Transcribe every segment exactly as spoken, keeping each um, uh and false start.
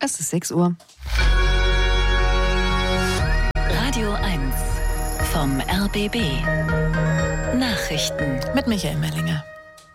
Es ist sechs Uhr. Radio eins vom R B B. Nachrichten Mit Michael Mellinger.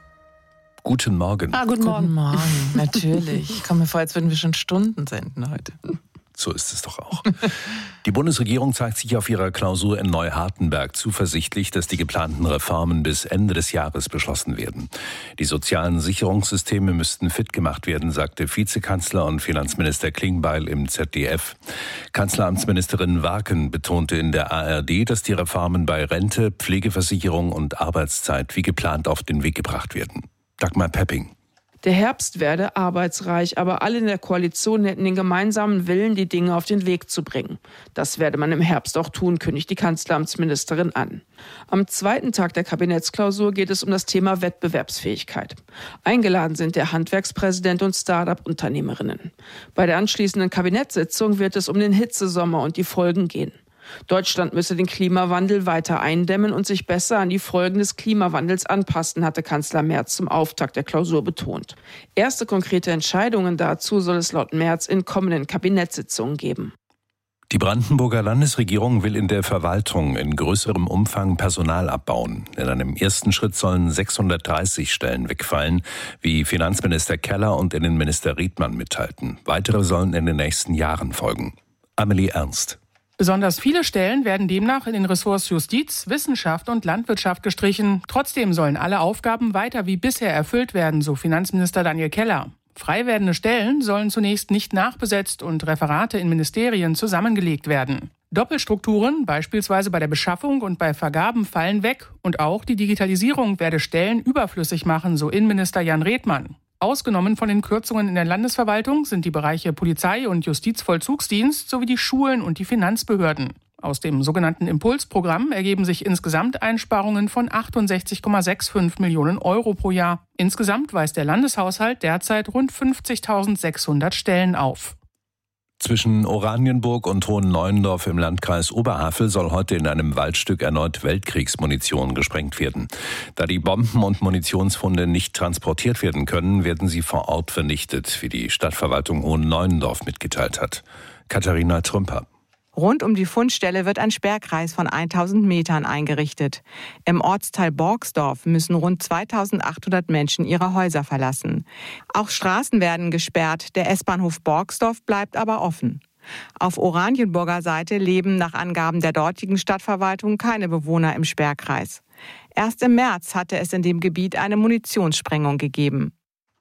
Guten Morgen. Ah, guten Morgen. Guten Morgen, natürlich. Ich komme mir vor, als würden wir schon Stunden senden heute. So ist es doch auch. Die Bundesregierung zeigt sich auf ihrer Klausur in Neuhartenberg zuversichtlich, dass die geplanten Reformen bis Ende des Jahres beschlossen werden. Die sozialen Sicherungssysteme müssten fit gemacht werden, sagte Vizekanzler und Finanzminister Klingbeil im Z D F. Kanzleramtsministerin Warken betonte in der A R D, dass die Reformen bei Rente, Pflegeversicherung und Arbeitszeit wie geplant auf den Weg gebracht werden. Dagmar Pepping. Der Herbst werde arbeitsreich, aber alle in der Koalition hätten den gemeinsamen Willen, die Dinge auf den Weg zu bringen. Das werde man im Herbst auch tun, kündigt die Kanzleramtsministerin an. Am zweiten Tag der Kabinettsklausur geht es um das Thema Wettbewerbsfähigkeit. Eingeladen sind der Handwerkspräsident und Start-up-Unternehmerinnen. Bei der anschließenden Kabinettssitzung wird es um den Hitzesommer und die Folgen gehen. Deutschland müsse den Klimawandel weiter eindämmen und sich besser an die Folgen des Klimawandels anpassen, hatte Kanzler Merz zum Auftakt der Klausur betont. Erste konkrete Entscheidungen dazu soll es laut Merz in kommenden Kabinettssitzungen geben. Die Brandenburger Landesregierung will in der Verwaltung in größerem Umfang Personal abbauen. In einem ersten Schritt sollen sechshundertdreißig Stellen wegfallen, wie Finanzminister Keller und Innenminister Riedmann mitteilten. Weitere sollen in den nächsten Jahren folgen. Amelie Ernst. Besonders viele Stellen werden demnach in den Ressorts Justiz, Wissenschaft und Landwirtschaft gestrichen. Trotzdem sollen alle Aufgaben weiter wie bisher erfüllt werden, so Finanzminister Daniel Keller. Frei werdende Stellen sollen zunächst nicht nachbesetzt und Referate in Ministerien zusammengelegt werden. Doppelstrukturen, beispielsweise bei der Beschaffung und bei Vergaben, fallen weg. Und auch die Digitalisierung werde Stellen überflüssig machen, so Innenminister Jan Redmann. Ausgenommen von den Kürzungen in der Landesverwaltung sind die Bereiche Polizei- und Justizvollzugsdienst sowie die Schulen und die Finanzbehörden. Aus dem sogenannten Impulsprogramm ergeben sich insgesamt Einsparungen von achtundsechzig Komma fünfundsechzig Millionen Euro pro Jahr. Insgesamt weist der Landeshaushalt derzeit rund fünfzigtausendsechshundert Stellen auf. Zwischen Oranienburg und Hohen-Neuendorf im Landkreis Oberhavel soll heute in einem Waldstück erneut Weltkriegsmunition gesprengt werden. Da die Bomben und Munitionsfunde nicht transportiert werden können, werden sie vor Ort vernichtet, wie die Stadtverwaltung Hohen-Neuendorf mitgeteilt hat. Katharina Trümper. Rund um die Fundstelle wird ein Sperrkreis von tausend Metern eingerichtet. Im Ortsteil Borgsdorf müssen rund zweitausendachthundert Menschen ihre Häuser verlassen. Auch Straßen werden gesperrt, der S-Bahnhof Borgsdorf bleibt aber offen. Auf Oranienburger Seite leben nach Angaben der dortigen Stadtverwaltung keine Bewohner im Sperrkreis. Erst im März hatte es in dem Gebiet eine Munitionssprengung gegeben.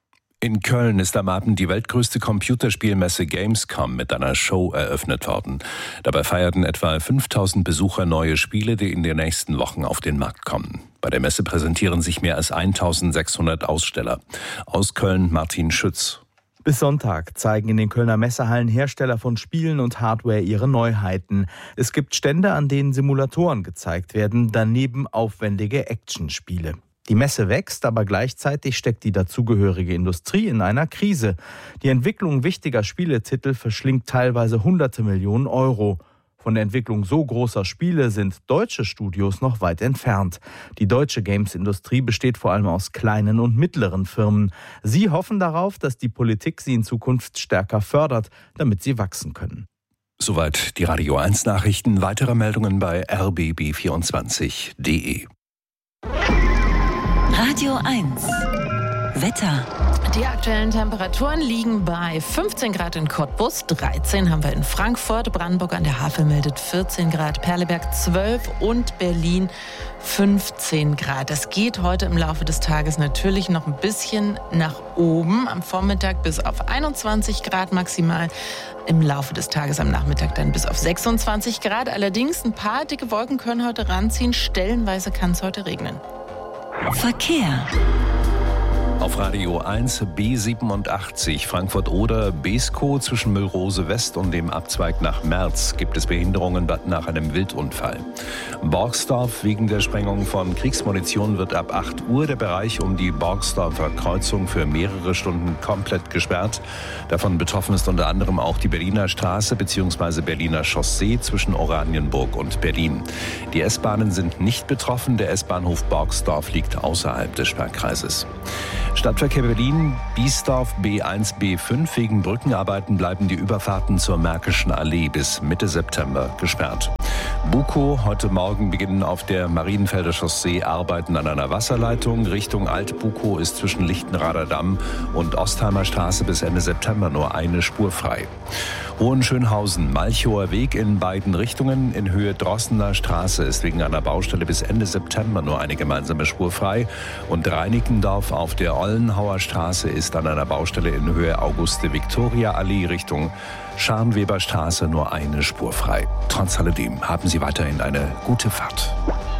In Köln ist am Abend die weltgrößte Computerspielmesse Gamescom mit einer Show eröffnet worden. Dabei feierten etwa fünftausend Besucher neue Spiele, die in den nächsten Wochen auf den Markt kommen. Bei der Messe präsentieren sich mehr als eintausendsechshundert Aussteller. Aus Köln Martin Schütz. Bis Sonntag zeigen in den Kölner Messehallen Hersteller von Spielen und Hardware ihre Neuheiten. Es gibt Stände, an denen Simulatoren gezeigt werden, daneben aufwendige Actionspiele. Die Messe wächst, aber gleichzeitig steckt die dazugehörige Industrie in einer Krise. Die Entwicklung wichtiger Spieletitel verschlingt teilweise hunderte Millionen Euro. Von der Entwicklung so großer Spiele sind deutsche Studios noch weit entfernt. Die deutsche Games-Industrie besteht vor allem aus kleinen und mittleren Firmen. Sie hoffen darauf, dass die Politik sie in Zukunft stärker fördert, damit sie wachsen können. Soweit die Radio eins Nachrichten. Weitere Meldungen bei r b b vierundzwanzig punkt d e. Radio eins Wetter. Die aktuellen Temperaturen liegen bei fünfzehn Grad in Cottbus, dreizehn haben wir in Frankfurt, Brandenburg an der Havel meldet vierzehn Grad, Perleberg zwölf und Berlin fünfzehn Grad. Das geht heute im Laufe des Tages natürlich noch ein bisschen nach oben. Am Vormittag bis auf einundzwanzig Grad maximal. Im Laufe des Tages am Nachmittag dann bis auf sechsundzwanzig Grad. Allerdings ein paar dicke Wolken können heute ranziehen. Stellenweise kann es heute regnen. Verkehr. Auf Radio eins B siebenundachtzig Frankfurt-Oder Beeskow zwischen Müllrose West und dem Abzweig nach Merz gibt es Behinderungen nach einem Wildunfall. Borgsdorf wegen der Sprengung von Kriegsmunition wird ab acht Uhr der Bereich um die Borgsdorfer Kreuzung für mehrere Stunden komplett gesperrt. Davon betroffen ist unter anderem auch die Berliner Straße bzw. Berliner Chaussee zwischen Oranienburg und Berlin. Die S-Bahnen sind nicht betroffen, der S-Bahnhof Borgsdorf liegt außerhalb des Sperrkreises. Stadtverkehr Berlin, Biesdorf B eins, B fünf. Wegen Brückenarbeiten bleiben die Überfahrten zur Märkischen Allee bis Mitte September gesperrt. Bukow, heute Morgen beginnen auf der Marienfelder Chaussee Arbeiten an einer Wasserleitung. Richtung Alt-Bukow ist zwischen Lichtenrader Damm und Ostheimer Straße bis Ende September nur eine Spur frei. Hohenschönhausen, Malchower Weg in beiden Richtungen. In Höhe Drossener Straße ist wegen einer Baustelle bis Ende September nur eine gemeinsame Spur frei. Und Reinickendorf auf der Ollenhauer Straße ist an einer Baustelle in Höhe Auguste-Victoria-Allee Richtung Scharnweberstraße nur eine Spur frei. Trotz alledem haben Sie weiterhin eine gute Fahrt.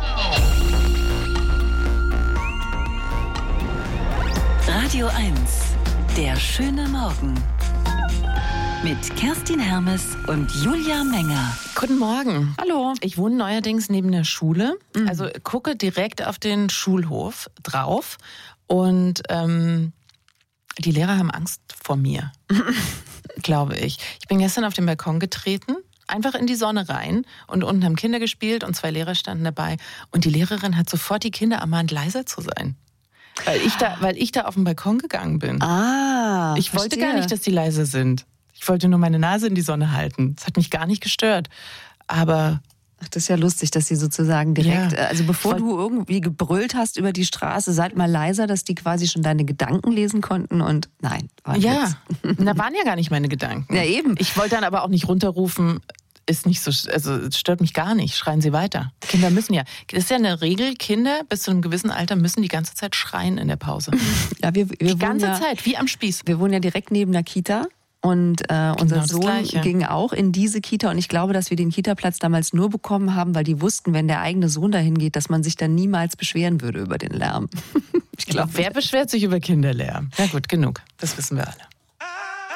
Radio eins, der schöne Morgen. Mit Kerstin Hermes und Julia Menger. Guten Morgen. Hallo. Ich wohne neuerdings neben der Schule, mhm. also gucke direkt auf den Schulhof drauf und ähm, die Lehrer haben Angst vor mir, glaube ich. Ich bin gestern auf den Balkon getreten, einfach in die Sonne rein und unten haben Kinder gespielt und zwei Lehrer standen dabei und die Lehrerin hat sofort die Kinder ermahnt, leiser zu sein. Weil ich da, weil ich da auf den Balkon gegangen bin. Ah, Ich wollte verstehe. gar nicht, dass die leise sind. Ich wollte nur meine Nase in die Sonne halten. Das hat mich gar nicht gestört. Aber Ach, das ist ja lustig, dass sie sozusagen direkt, Ja. also bevor Voll- du irgendwie gebrüllt hast über die Straße, seid mal leiser, dass die quasi schon deine Gedanken lesen konnten und nein, war ein ja, Witz. da waren ja gar nicht meine Gedanken. Ja, eben. Ich wollte dann aber auch nicht runterrufen, ist nicht so, also es stört mich gar nicht, schreien Sie weiter. Kinder müssen ja, das ist ja eine Regel, Kinder bis zu einem gewissen Alter müssen die ganze Zeit schreien in der Pause. Ja, wir, wir Die wohnen ganze ja, Zeit, wie am Spieß. Wir wohnen ja direkt neben der Kita. Und äh, unser das Sohn Gleiche. ging auch in diese Kita und ich glaube, dass wir den Kita-Platz damals nur bekommen haben, weil die wussten, wenn der eigene Sohn dahin geht, dass man sich dann niemals beschweren würde über den Lärm. Ich glaube, Wer beschwert sich über Kinderlärm? Na gut, genug, das wissen wir alle.